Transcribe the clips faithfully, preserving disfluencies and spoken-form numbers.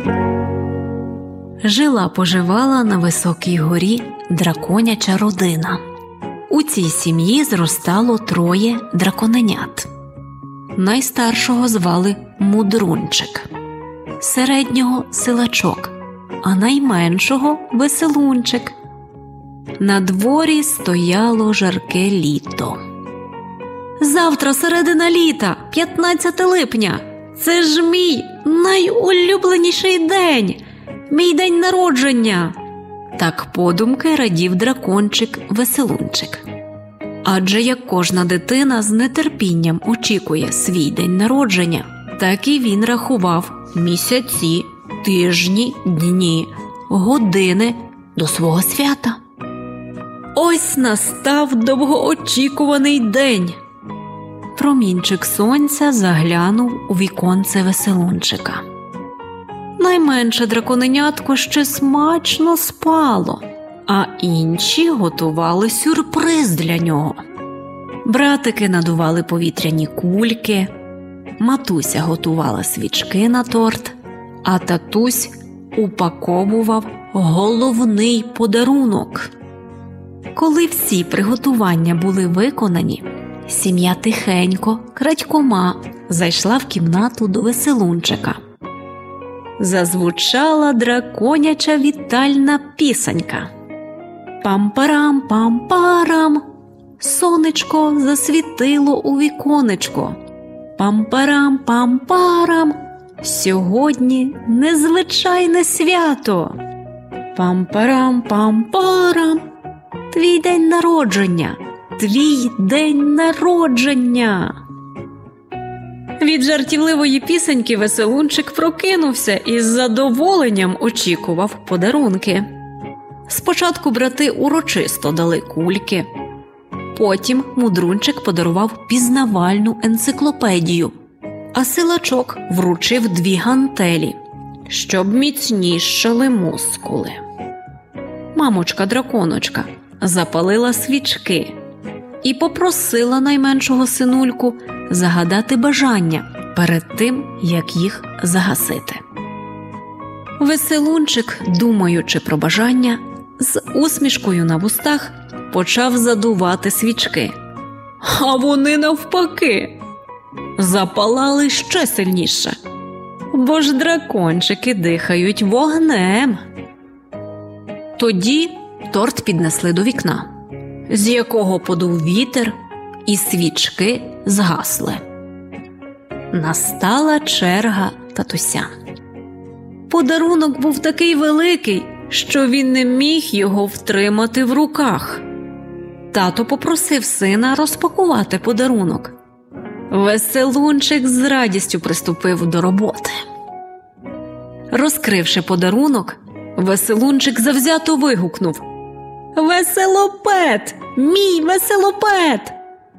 Жила-поживала на високій горі драконяча родина. У цій сім'ї зростало троє драконенят. Найстаршого звали Мудрунчик, середнього – Силачок, а найменшого – Веселунчик. На дворі стояло жарке літо. «Завтра середина літа, п'ятнадцяте липня. Це ж мій найулюбленіший день, мій день народження!» Так подумки радів дракончик Веселунчик. Адже як кожна дитина з нетерпінням очікує свій день народження, так і він рахував місяці, тижні, дні, години до свого свята. Ось настав довгоочікуваний день. Промінчик сонця заглянув у віконце Веселунчика. Найменше драконенятко ще смачно спало, а інші готували сюрприз для нього. Братики надували повітряні кульки, матуся готувала свічки на торт, а татусь упаковував головний подарунок. Коли всі приготування були виконані, сім'я тихенько, крадькома зайшла в кімнату до Веселунчика. Зазвучала драконяча вітальна пісенька. Пам-парам-пам-парам, сонечко засвітило у віконечко. Пам-парам-пам-парам, сьогодні незвичайне свято. Пам-парам-пам-парам, твій день народження, твій день народження. Від жартівливої пісеньки Веселунчик прокинувся і з задоволенням очікував подарунки. Спочатку брати урочисто дали кульки. Потім Мудрунчик подарував пізнавальну енциклопедію, а Силачок вручив дві гантелі, щоб міцнішали мускули. Мамочка-драконочка запалила свічки і попросила найменшого синульку загадати бажання перед тим, як їх загасити. Веселунчик, думаючи про бажання, з усмішкою на вустах почав задувати свічки. А вони навпаки запалали ще сильніше, бо ж дракончики дихають вогнем. Тоді торт піднесли до вікна, з якого подув вітер, і свічки згасли. Настала черга татуся. Подарунок був такий великий, що він не міг його втримати в руках. Тато попросив сина розпакувати подарунок. Веселунчик з радістю приступив до роботи. Розкривши подарунок, Веселунчик завзято вигукнув: «Веселопед! Мій веселопед!»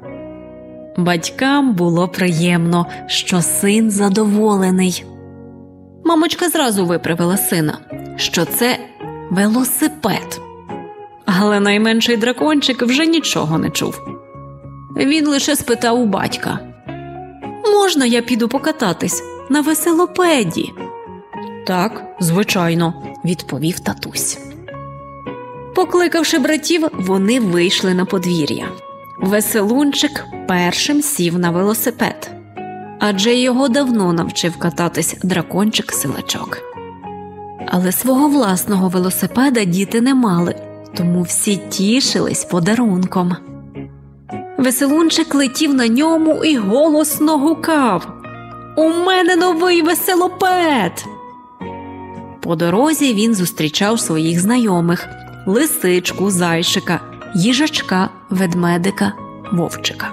Батькам було приємно, що син задоволений. Мамочка зразу виправила сина, що це велосипед. Але найменший дракончик вже нічого не чув. Він лише спитав у батька: «Можна я піду покататись на веселопеді?» «Так, звичайно», – відповів татусь. Покликавши братів, вони вийшли на подвір'я. Веселунчик першим сів на велосипед, адже його давно навчив кататись дракончик-Силачок. Але свого власного велосипеда діти не мали, тому всі тішились подарунком. Веселунчик летів на ньому і голосно гукав: «У мене новий веселопед!» По дорозі він зустрічав своїх знайомих – лисичку, зайчика, їжачка, ведмедика, вовчика.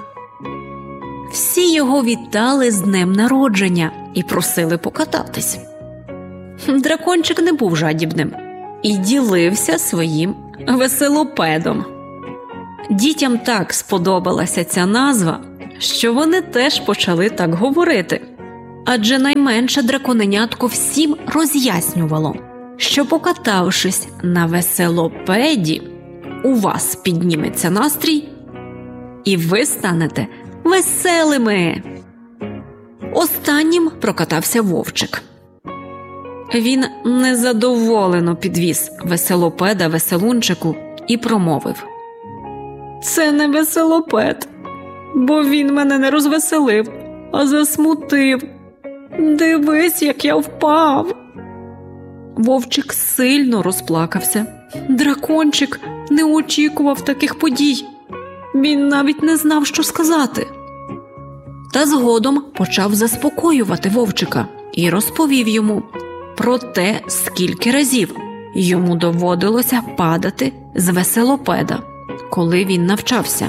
Всі його вітали з днем народження і просили покататись. Дракончик не був жадібним і ділився своїм веселопедом. Дітям так сподобалася ця назва, що вони теж почали так говорити. Адже найменше драконенятко всім роз'яснювало, що покатавшись на веселопеді, у вас підніметься настрій і ви станете веселими. Останнім прокатався вовчик. Він незадоволено підвіз веселопеда Веселунчику і промовив: «Це не веселопед, бо він мене не розвеселив, а засмутив. Дивись, як я впав». Вовчик сильно розплакався. Дракончик не очікував таких подій. Він навіть не знав, що сказати. Та згодом почав заспокоювати Вовчика і розповів йому про те, скільки разів йому доводилося падати з веселопеда, коли він навчався.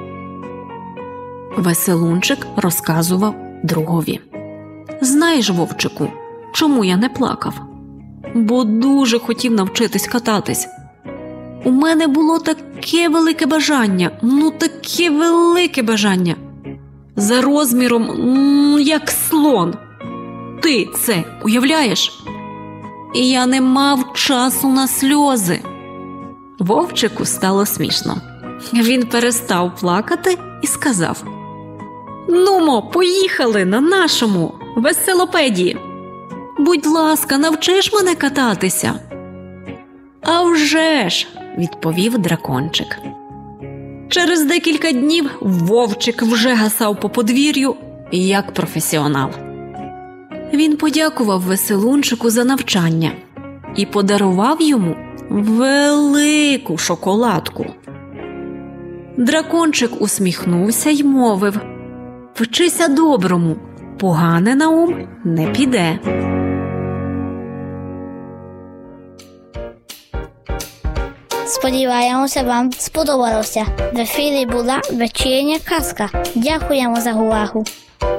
Веселунчик розказував другові: «Знаєш, Вовчику, чому я не плакав? Бо дуже хотів навчитись кататись. У мене було таке велике бажання, ну таке велике бажання. За розміром, м, як слон. Ти це уявляєш? І я не мав часу на сльози». Вовчику стало смішно. Він перестав плакати і сказав: «Нумо, поїхали на нашому веселопеді. Будь ласка, навчиш мене кататися?» «А вже ж!» – відповів дракончик. Через декілька днів Вовчик вже гасав по подвір'ю як професіонал. Він подякував Веселунчику за навчання і подарував йому велику шоколадку. Дракончик усміхнувся й мовив: «Вчися доброму, погане на ум не піде». Сподіваємося, вам сподобалося. В ефірі була вечірня казка. Дякуємо за увагу.